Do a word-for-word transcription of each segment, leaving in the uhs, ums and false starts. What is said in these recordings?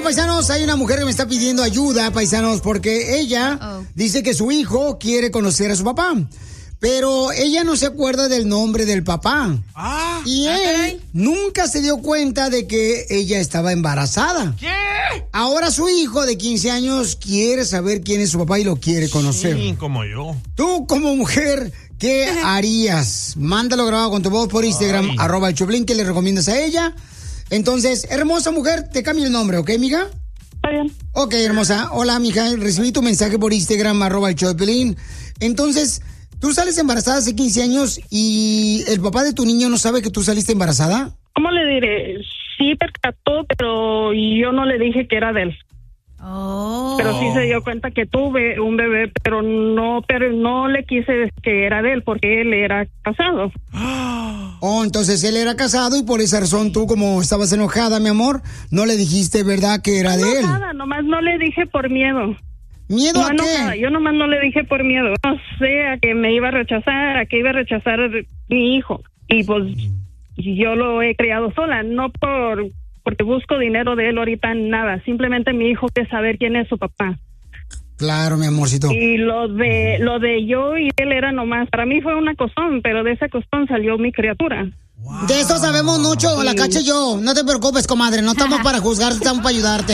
paisanos, hay una mujer que me está pidiendo ayuda, paisanos, porque ella oh. dice que su hijo quiere conocer a su papá. Pero ella no se acuerda del nombre del papá. Ah, y él okay. nunca se dio cuenta de que ella estaba embarazada. ¿Qué? Ahora su hijo de quince años quiere saber quién es su papá y lo quiere conocer. Sí, como yo. Tú, como mujer, ¿qué harías? Mándalo grabado con tu voz por Instagram, Ay. arroba el Choplin, que le recomiendas a ella. Entonces, hermosa mujer, te cambio el nombre, ¿ok, mija? Está bien. Ok, hermosa. Hola, mija, recibí tu mensaje por Instagram, arroba el Choplin. Entonces... ¿Tú sales embarazada hace quince años y el papá de tu niño no sabe que tú saliste embarazada? ¿Cómo le diré? Sí percató, pero yo no le dije que era de él. Oh. Pero sí se dio cuenta que tuve un bebé, pero no, pero no le quise decir que era de él porque él era casado. Oh, entonces él era casado y por esa razón tú, como estabas enojada, mi amor, no le dijiste, ¿verdad, que era no, de él? Nada, nomás no le dije por miedo. ¿Miedo no, a qué? No, yo nomás no le dije por miedo. No sé, a que me iba a rechazar, a que iba a rechazar mi hijo. Y pues yo lo he criado sola, no por porque busco dinero de él ahorita, nada. Simplemente mi hijo quiere saber quién es su papá. Claro, mi amorcito. Y lo de lo de yo y él era nomás, para mí fue una costón, pero de esa costón salió mi criatura. Wow. De eso sabemos mucho, sí. La Cacha y yo. No te preocupes, comadre, no estamos para juzgarte, estamos para ayudarte.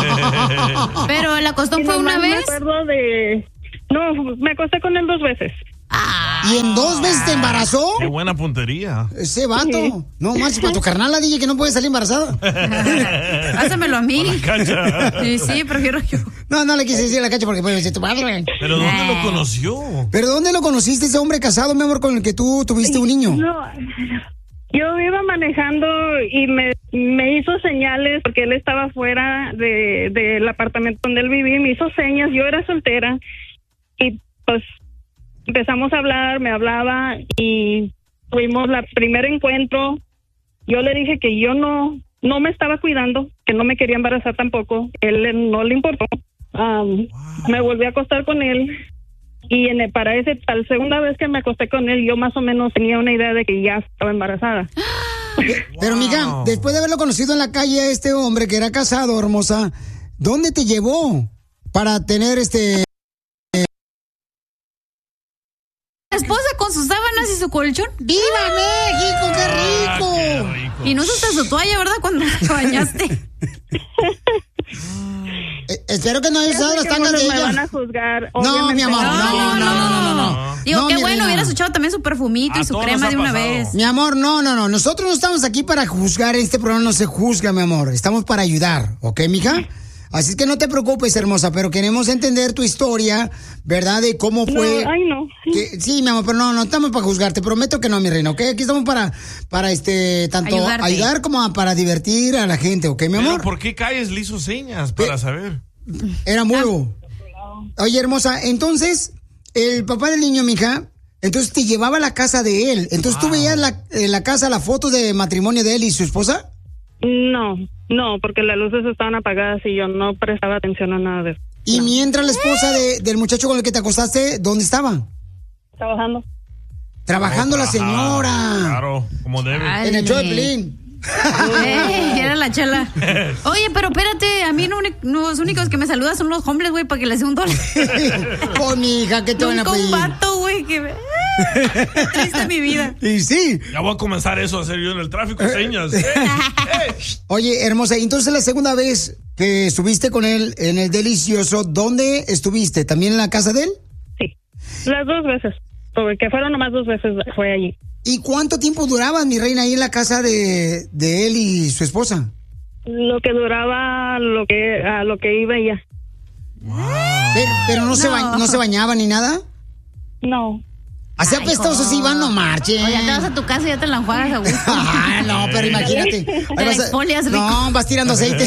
Pero la costón sí, fue una vez. Me acuerdo de... No, me acosté con él dos veces. Ah. ¿Y en dos veces te embarazó? Qué buena puntería. Ese vato. Sí. No, manches, para tu carnal la dije que no puede salir embarazada. Pásamelo a mí. Sí, sí, prefiero yo. No, no le quise decir a la Cacha porque puede decir tu padre. ¿Pero dónde eh. lo conoció? ¿Pero dónde lo conociste, ese hombre casado, mi amor, con el que tú tuviste un niño? No, yo iba manejando y me, me hizo señales porque él estaba fuera de, del apartamento donde él vivía, me hizo señas, yo era soltera y pues empezamos a hablar, me hablaba y tuvimos el primer encuentro. Yo le dije que yo no no me estaba cuidando, que no me quería embarazar tampoco, él no le importó. Um, wow. Me volví a acostar con él. Y en el, para ese, para la segunda vez que me acosté con él, yo más o menos tenía una idea de que ya estaba embarazada. Pero, wow. Mija, después de haberlo conocido en la calle a este hombre que era casado, hermosa, ¿dónde te llevó para tener este... esposa con sus sábanas y su colchón? ¡Viva México! ¡Qué rico! Ah, qué rico. Y no usaste su toalla, ¿verdad? Cuando te bañaste. Eh, espero que no hayas usado las tangas de ella. Me van a juzgar. No, mi amor, no, no, no, no, no, no. Digo, no, qué bueno, hubieras echado también su perfumito a y su crema de una pasado. vez. Mi amor, no, no, no. Nosotros no estamos aquí para juzgar. Este programa no se juzga, mi amor. Estamos para ayudar, ¿ok, mija? Así es que no te preocupes, hermosa, pero queremos entender tu historia, ¿verdad? De cómo fue. No, ay, no. Que, sí, mi amor, pero no, no estamos para juzgar. Te prometo que no, mi reina, ¿ok? Aquí estamos para, para este, tanto Ayudarte. ayudar como para divertir a la gente, ¿ok, mi amor? ¿Pero por qué calles le hizo señas para saber? Era mudo. Oye, hermosa, entonces, el papá del niño, mija, entonces te llevaba a la casa de él. Entonces, wow. ¿Tú veías la, en la casa la foto de matrimonio de él y su esposa? No, no, porque las luces estaban apagadas y yo no prestaba atención a nada de eso. Y no. Mientras la esposa de, del muchacho con el que te acostaste, ¿dónde estaba? Trabajando. Trabajando la señora. Claro, como debe. Ay, en el show de Pelín. Ey, era la chela. Oye, pero espérate, a mí no, no, los únicos que me saludan son los hombres, güey, para que les dé un dólar. Oh, mi hija, ¿qué te van a pedir? Un vato, güey, que me... triste mi vida. Y sí. Ya voy a comenzar eso a hacer yo en el tráfico, señas. ¡Ey! ¡Ey! Oye, hermosa, entonces la segunda vez que estuviste con él en el delicioso, ¿dónde estuviste? ¿También en la casa de él? Sí, las dos veces, porque fueron nomás dos veces, fue allí. ¿Y cuánto tiempo duraban, mi reina, ahí en la casa de, de él y su esposa? Lo que duraba, lo que a lo que iba ella. Wow. Pero, pero no, no. Se ba- no se bañaba ni nada. No. Así apestosos si van, no marchen. Oye, te vas a tu casa y ya te la enjuagas a gusto. Ah, no, pero imagínate. Te vas a... exfolias rico. No, vas tirando aceite.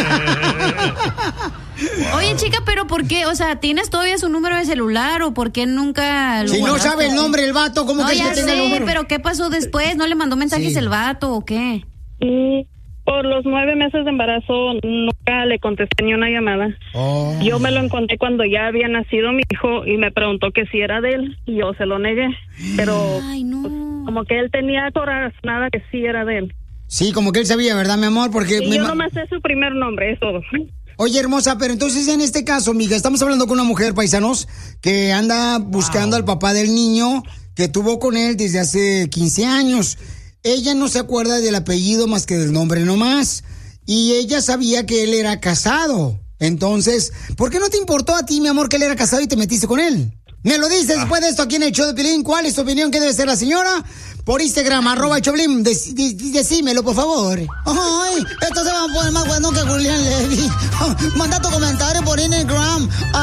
Wow. Oye, chica, pero ¿por qué? O sea, ¿tienes todavía su número de celular o por qué nunca lo Si guardaste? no sabe el nombre el vato, ¿cómo no, que ya tenga el sé, número? pero ¿qué pasó después? ¿No le mandó mensajes Sí. el vato o qué? Mm, por los nueve meses de embarazo nunca le contesté ni una llamada. Oh. Yo me lo encontré cuando ya había nacido mi hijo y me preguntó que si era de él y yo se lo negué. Pero Ay, no. pues, como que él tenía corazonada que sí era de él. Sí, como que él sabía, ¿verdad, mi amor? Porque Y me yo ma- nomás sé su primer nombre, es todo. Oye, hermosa, pero entonces en este caso, mija, estamos hablando con una mujer, paisanos, que anda buscando al papá del niño que tuvo con él desde hace quince años. Ella no se acuerda del apellido más que del nombre nomás. Y ella sabía que él era casado. Entonces, ¿por qué no te importó a ti, mi amor, que él era casado y te metiste con él? Me lo dices después de esto aquí en el show de Piolín. ¿Cuál es tu opinión? ¿Qué debe ser la señora? Por Instagram, arroba el Choplin. Dec- de- decímelo, por favor. Ay, esto se va a poner más bueno que Julián Levy. Manda tu comentario por Instagram.